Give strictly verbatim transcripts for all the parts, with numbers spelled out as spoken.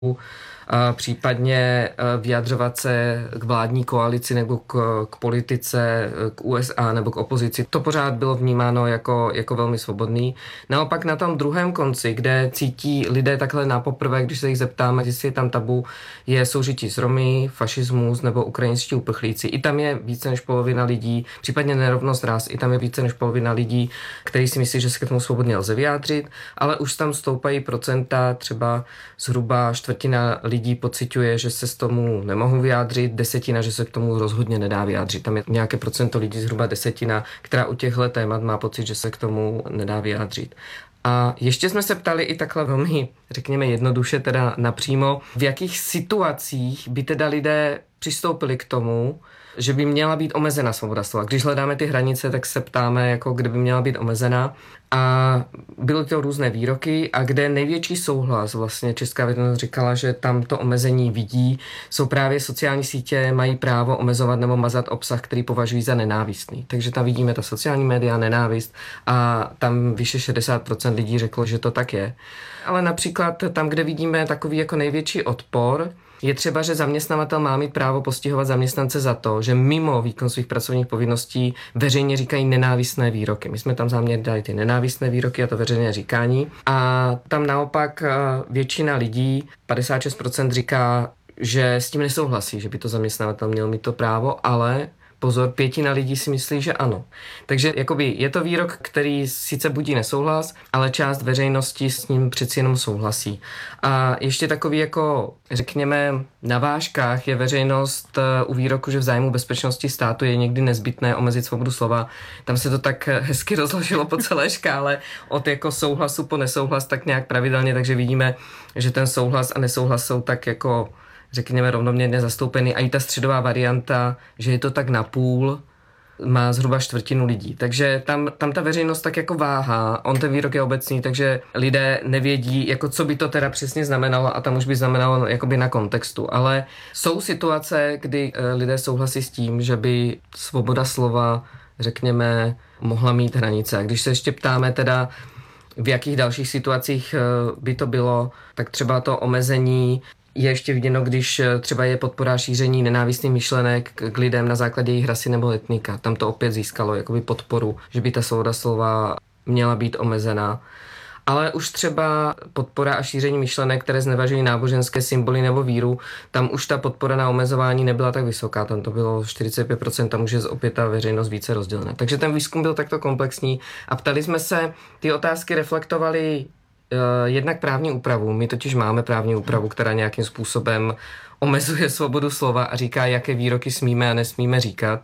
a případně vyjadřovat se k vládní koalici nebo k, k politice, k U S A nebo k opozici. To pořád bylo vnímáno jako, jako velmi svobodný. Naopak na tom druhém konci, kde cítí lidé takhle napoprvé, když se jich zeptáme, jestli je tam tabu, je soužití s Romy, fašismus nebo ukrajinští uprchlíci. I tam je více než polovina lidí, případně nerovnost ras, i tam je více než polovina lidí, kteří si myslí, že se k tomu svobodně lze vyjádřit, ale už tam stoupají procenta, třeba zhruba čtvrtina lidí pociťuje, že se s tomu nemohou vyjádřit, desetina, že se k tomu rozhodně nedá vyjádřit. Tam je nějaké procento lidí, zhruba desetina, která u těchto témat má pocit, že se k tomu nedá vyjádřit. A ještě jsme se ptali i takhle velmi, řekněme jednoduše, teda napřímo, v jakých situacích by teda lidé přistoupili k tomu, že by měla být omezena svoboda slova. Když hledáme ty hranice, tak se ptáme, jako kde by měla být omezena. A byly to různé výroky a kde největší souhlas, vlastně česká veřejnost říkala, že tam to omezení vidí, jsou právě sociální sítě, mají právo omezovat nebo mazat obsah, který považují za nenávistný. Takže tam vidíme ta sociální média, nenávist a tam vyše šedesát procent lidí řeklo, že to tak je. Ale například tam, kde vidíme takový jako největší odpor, je třeba, že zaměstnavatel má mít právo postihovat zaměstnance za to, že mimo výkon svých pracovních povinností veřejně říkají nenávistné výroky. My jsme tam záměrně dali ty nenávistné výroky a to veřejné říkání. A tam naopak většina lidí, padesát šest procent říká, že s tím nesouhlasí, že by to zaměstnavatel měl mít to právo, ale pozor, pětina lidí si myslí, že ano. Takže jakoby je to výrok, který sice budí nesouhlas, ale část veřejnosti s ním přeci jenom souhlasí. A ještě takový jako, řekněme, na vážkách je veřejnost u výroku, že v zájmu bezpečnosti státu je někdy nezbytné omezit svobodu slova. Tam se to tak hezky rozložilo po celé škále od jako souhlasu po nesouhlas tak nějak pravidelně, takže vidíme, že ten souhlas a nesouhlas jsou tak jako řekněme rovnoměrně zastoupeny a i ta středová varianta, že je to tak napůl, má zhruba čtvrtinu lidí. Takže tam, tam ta veřejnost tak jako váhá, on ten výrok je obecný, takže lidé nevědí, jako co by to teda přesně znamenalo a tam už by znamenalo jakoby na kontextu. Ale jsou situace, kdy lidé souhlasí s tím, že by svoboda slova, řekněme, mohla mít hranice. A když se ještě ptáme teda, v jakých dalších situacích by to bylo, tak třeba to omezení je ještě viděno, když třeba je podpora šíření nenávistných myšlenek k lidem na základě jejich rasy nebo etnika. Tam to opět získalo jakoby podporu, že by ta svoboda slova měla být omezená. Ale už třeba podpora a šíření myšlenek, které znevažují náboženské symboly nebo víru, tam už ta podpora na omezování nebyla tak vysoká. Tam to bylo čtyřicet pět procent, tam už je opět ta veřejnost více rozdělená. Takže ten výzkum byl takto komplexní a ptali jsme se, ty otázky reflektovaly jednak právní úpravu. My totiž máme právní úpravu, která nějakým způsobem omezuje svobodu slova a říká, jaké výroky smíme a nesmíme říkat.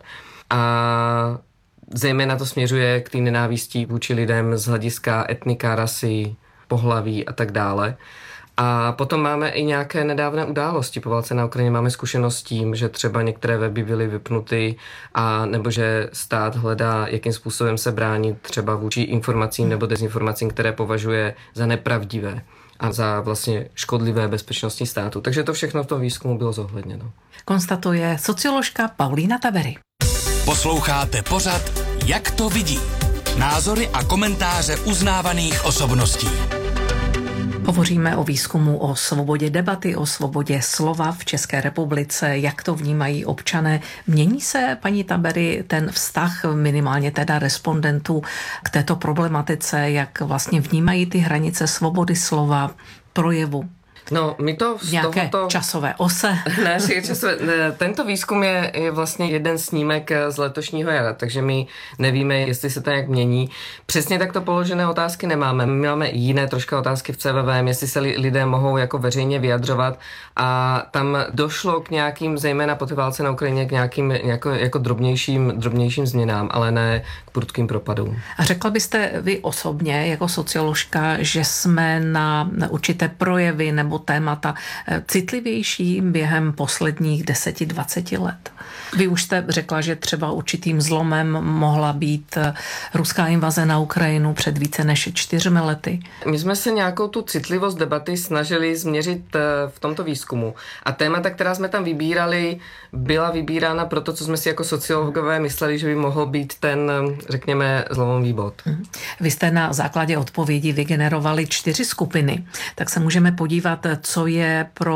A zejména to směřuje k té nenávistí vůči lidem z hlediska etnika, rasy, pohlaví a tak dále. A potom máme i nějaké nedávné události. Po válce na Ukrajině máme zkušenost s tím, že třeba některé weby byly vypnuty a nebo že stát hledá, jakým způsobem se bránit třeba vůči informacím nebo dezinformacím, které považuje za nepravdivé a za vlastně škodlivé bezpečnostní státu. Takže to všechno v tom výzkumu bylo zohledněno. Konstatuje socioložka Paulína Tavery. Posloucháte pořad Jak to vidí? Názory a komentáře uznávaných osobností. Hovoříme o výzkumu o svobodě debaty, o svobodě slova v České republice, jak to vnímají občané. Mění se, paní Tabery, ten vztah minimálně teda respondentů k této problematice, jak vlastně vnímají ty hranice svobody slova, projevu? No, my to z nějaké tohoto... časové ose. ne, časové... ne, tento výzkum je, je vlastně jeden snímek z letošního jara, takže my nevíme, jestli se to jak mění. Přesně takto položené otázky nemáme. My máme jiné troška otázky v C V V, jestli se lidé mohou jako veřejně vyjadřovat a tam došlo k nějakým, zejména po té válce na Ukrajině, k nějakým jako, jako drobnějším, drobnějším změnám, ale ne k prudkým propadům. A řekla byste vy osobně jako socioložka, že jsme na, na určité projevy nebo témata citlivější během posledních deseti dvaceti let? Vy už jste řekla, že třeba určitým zlomem mohla být ruská invaze na Ukrajinu před více než čtyřmi lety. My jsme se nějakou tu citlivost debaty snažili změřit v tomto výzkumu. A témata, která jsme tam vybírali, byla vybírána pro to, co jsme si jako sociologové mysleli, že by mohl být ten, řekněme, zlomový bod. Vy jste na základě odpovědí vygenerovali čtyři skupiny. Tak se můžeme podívat co je pro